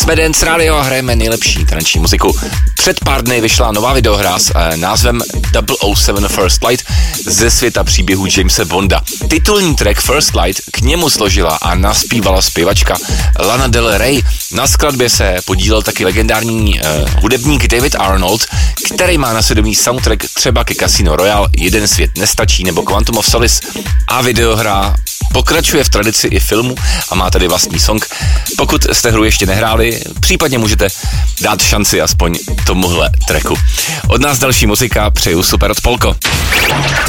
Jsme Dance Radio a hrajeme nejlepší taneční muziku. Před pár dny vyšla nová videohra s názvem 007 First Light ze světa příběhu Jamese Bonda. Titulní track First Light k němu složila a naspívala zpěvačka Lana Del Rey. Na skladbě se podílel taky legendární hudebník David Arnold, který má na svědomí soundtrack třeba ke Casino Royale, Jeden svět nestačí nebo Quantum of Solace. A videohra pokračuje v tradici i filmu a má tady vlastní song. Pokud jste hru ještě nehráli, případně můžete dát šanci aspoň tomuhle tracku. Od nás další muzika, přeju super od Polko.